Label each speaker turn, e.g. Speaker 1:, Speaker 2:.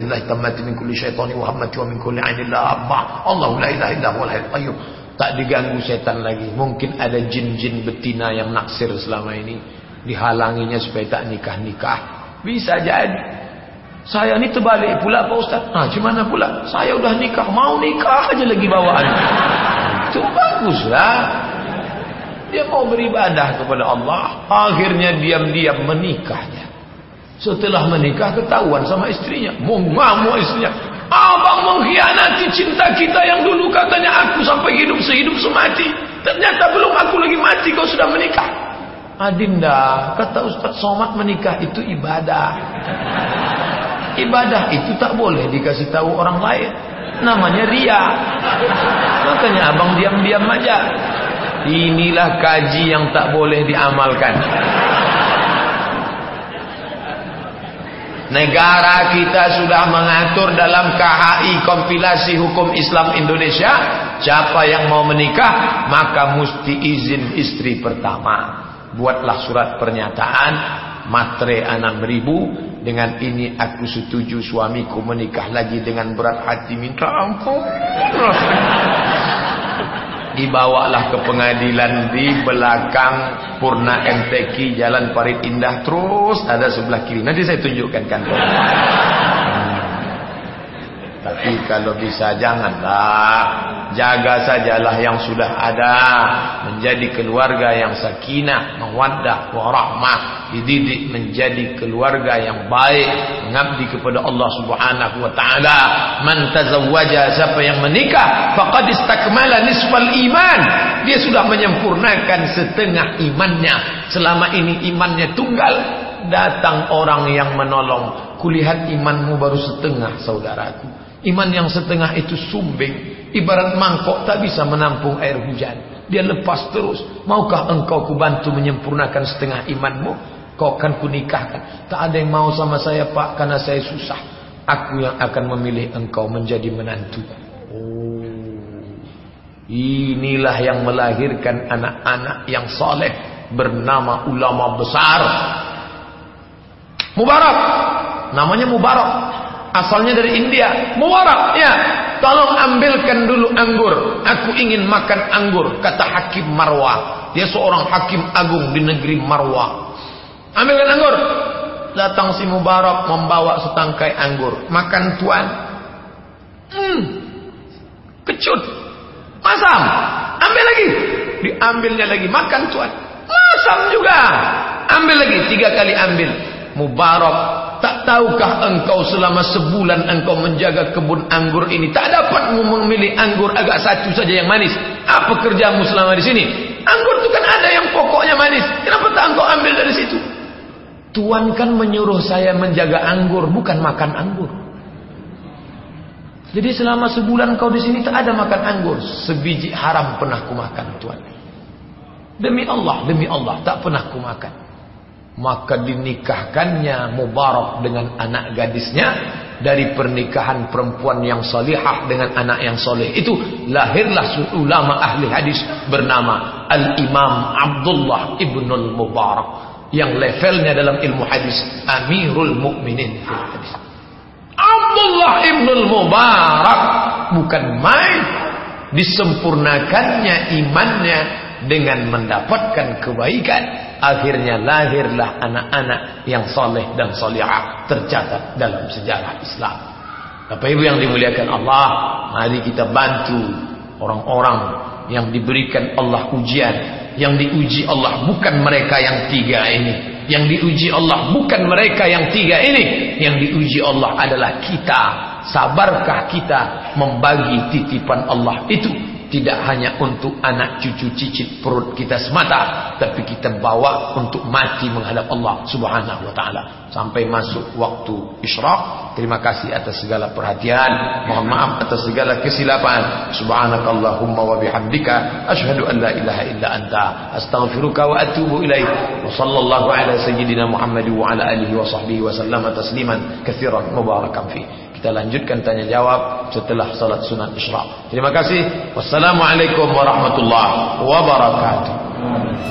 Speaker 1: billahi tammati min kulli syaitani wa hammati wa min kulli ainin lamma. Allahu la ilaha illa huwal hayyul qayyum. Tak diganggu setan lagi. Mungkin ada jin-jin betina yang naksir selama ini, dihalanginya supaya tak nikah-nikah. Bisa jadi. Saya ini terbalik pula Pak Ustaz. Gimana pula? Saya udah nikah, mau nikah aja lagi bawaan. Itu baguslah. Dia mau beribadah kepada Allah, akhirnya diam-diam menikahnya. Setelah menikah ketahuan sama istrinya, mengamuk istrinya. Abang mengkhianati cinta kita yang dulu katanya aku sampai hidup sehidup semati. Ternyata belum aku lagi mati kau sudah menikah. Adinda, kata Ustaz Somad, menikah itu ibadah. Ibadah itu tak boleh dikasih tahu orang lain. Namanya ria. Makanya abang diam-diam aja. Inilah kaji yang tak boleh diamalkan. Negara kita sudah mengatur dalam KHI, Kompilasi Hukum Islam Indonesia, siapa yang mau menikah maka mesti izin istri pertama. Buatlah surat pernyataan, matre 6.000. Dengan ini aku setuju suamiku menikah lagi dengan berat hati minta ampun. Dibawalah ke pengadilan di belakang Purna MTQ Jalan Parit Indah, terus ada sebelah kiri. Nanti saya tunjukkan kantor. Tapi kalau bisa janganlah, jaga sajalah yang sudah ada, menjadi keluarga yang sakinah, mawaddah, warahmah, dididik menjadi keluarga yang baik, mengabdi kepada Allah Subhanahu wa taala. Man tazawwaja, siapa yang menikah, faqad istakmala nisfal iman. Dia sudah menyempurnakan setengah imannya. Selama ini imannya tunggal, datang orang yang menolong. Kulihat imanmu baru setengah, saudaraku. Iman yang setengah itu sumbing, ibarat mangkok tak bisa menampung air hujan. Dia lepas terus. Maukah engkau kubantu menyempurnakan setengah imanmu? Kau akan kunikahkan. Tak ada yang mau sama saya Pak, karena saya susah. Aku yang akan memilih engkau menjadi menantu. Inilah yang melahirkan anak-anak yang saleh bernama ulama besar Mubarak. Namanya Mubarak, asalnya dari India. Mubarak, ya, tolong ambilkan dulu anggur. Aku ingin makan anggur, kata Hakim Marwah. Dia seorang hakim agung di negeri Marwah. Ambilkan anggur. Datang si Mubarak membawa setangkai anggur. Makan tuan. Kecut. Masam. Ambil lagi. Diambilnya lagi. Makan tuan. Masam juga. Ambil lagi. 3 kali ambil. Mubarak, tak tahukah engkau selama sebulan engkau menjaga kebun anggur ini, tak dapat memilih anggur agak satu saja yang manis? Apa kerjamu selama di sini? Anggur itu kan ada yang pokoknya manis. Kenapa tak engkau ambil dari situ? Tuan kan menyuruh saya menjaga anggur, bukan makan anggur. Jadi selama sebulan kau di sini tak ada makan anggur. Sebiji haram pernah kumakan, Tuan. Demi Allah tak pernah kumakan. Maka dinikahkannya Mubarak dengan anak gadisnya. Dari pernikahan perempuan yang salihah dengan anak yang soleh itu lahirlah ulama ahli hadis bernama Al-Imam Abdullah Ibnul Mubarak, yang levelnya dalam ilmu hadis Amirul Mukminin fil hadis. Abdullah Ibnul Mubarak bukan main. Disempurnakannya imannya dengan mendapatkan kebaikan. Akhirnya lahirlah anak-anak yang soleh dan solihah, tercatat dalam sejarah Islam. Bapak Ibu yang dimuliakan Allah, mari kita bantu orang-orang yang diberikan Allah ujian. Yang diuji Allah bukan mereka yang 3 ini. Yang diuji Allah bukan mereka yang 3 ini. Yang diuji Allah adalah kita. Sabarkah kita membagi titipan Allah itu? Tidak hanya untuk anak cucu cicit perut kita semata, tapi kita bawa untuk mati menghadap Allah Subhanahu wa taala. Sampai masuk waktu isyraq. Terima kasih atas segala perhatian. Mohon maaf atas segala kesilapan. Subhanakallahumma wa bihamdika asyhadu an la ilaha illa anta astaghfiruka wa atubu ilaik. Wa sallallahu ala sayyidina Muhammad wa ala alihi wa sahbihi wa sallama tasliman katsiran mubarakan fi. Kita lanjutkan tanya jawab setelah salat sunat isyraq. Terima kasih. Wassalamualaikum warahmatullahi wabarakatuh.